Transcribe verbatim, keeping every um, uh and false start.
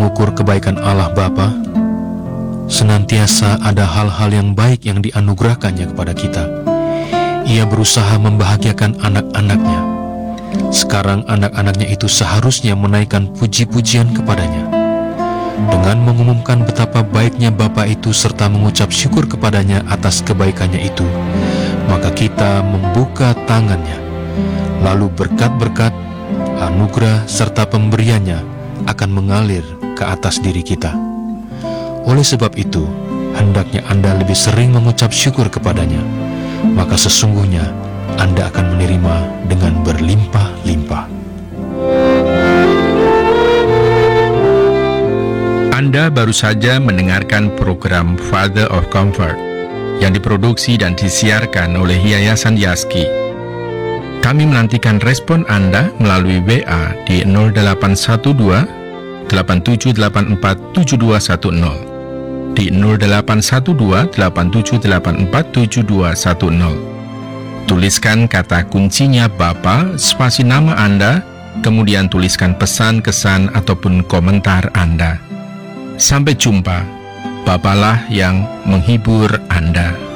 mengukur kebaikan Allah Bapa, senantiasa ada hal-hal yang baik yang dianugerahkannya kepada kita. Ia berusaha membahagiakan anak-anaknya. Sekarang anak-anaknya itu seharusnya menaikkan puji-pujian kepadanya. Dengan mengumumkan betapa baiknya Bapa itu serta mengucap syukur kepadanya atas kebaikannya itu, maka kita membuka tangannya. Lalu berkat-berkat, anugerah serta pemberiannya akan mengalir ke atas diri kita. Oleh sebab itu, hendaknya Anda lebih sering mengucap syukur kepadanya, maka sesungguhnya Anda akan menerima dengan berlimpah-limpah. Anda baru saja mendengarkan program Father of Comfort yang diproduksi dan disiarkan oleh Yayasan Yaski. Kami menantikan respon Anda melalui W A di nol delapan satu dua, delapan tujuh delapan empat, tujuh dua satu nol, di nol delapan satu dua, delapan tujuh delapan empat, tujuh dua satu nol. Tuliskan kata kuncinya Bapa, spasi nama Anda, kemudian tuliskan pesan, kesan, ataupun komentar Anda. Sampai jumpa, Bapalah yang menghibur Anda.